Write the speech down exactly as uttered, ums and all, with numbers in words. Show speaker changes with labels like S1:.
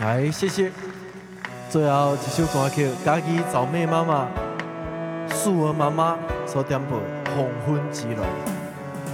S1: 来，谢谢。最后一首歌曲，家己找妹妈妈、素儿妈妈所点播《黄昏之恋》。